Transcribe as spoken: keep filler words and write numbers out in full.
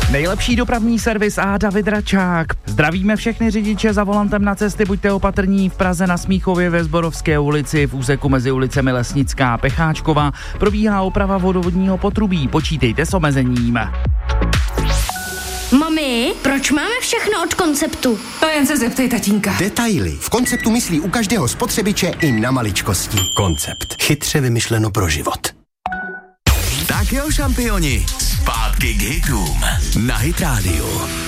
Nejlepší dopravní servis a David Račák. Zdravíme všechny řidiče za volantem na cesty, buďte opatrní. V Praze na Smíchově ve Zborovské ulici v úseku mezi ulicemi Lesnická a Pecháčková probíhá oprava vodovodního potrubí, počítejte s omezením. Mami, proč máme všechno od Konceptu? To jen se zeptej tatínka. Detaily. V Konceptu myslí u každého spotřebiče i na maličkosti. Koncept. Chytře vymyšleno pro život. Tak jo, šampioni, zpátky k hitům na Hit Radio.